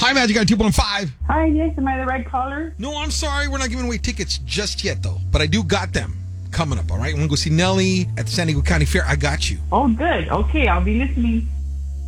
Hi, Magic on 2.5. Hi, yes, am I the right caller? No, I'm sorry. We're not giving away tickets just yet, though. But I do got them coming up, all right? I'm going to go see Nelly at the San Diego County Fair. I got you. Oh, good. Okay, I'll be listening.